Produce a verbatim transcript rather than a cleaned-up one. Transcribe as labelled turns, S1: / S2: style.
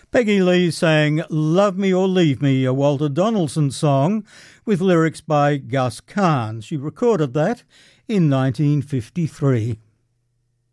S1: Peggy Lee sang Love Me or Leave Me, a Walter Donaldson song with lyrics by Gus Kahn. She recorded that in nineteen fifty-three.